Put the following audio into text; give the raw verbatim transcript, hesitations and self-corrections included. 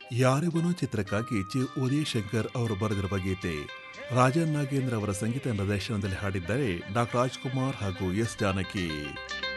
ಯಾರಿವನೋ ಚಿತ್ರಕ್ಕಾಗಿ ಚಿ ಉದಯ್ ಶಂಕರ್ ಅವರು ಬರೆದಿರುವ ಗೀತೆ. ರಾಜನ್ ನಾಗೇಂದ್ರ ಅವರ ಸಂಗೀತ ನಿರ್ದೇಶನದಲ್ಲಿ ಹಾಡಿದ್ದಾರೆ ಡಾಕ್ಟರ್ ರಾಜ್ಕುಮಾರ್ ಹಾಗೂ ಎಸ್ ಜಾನಕಿ.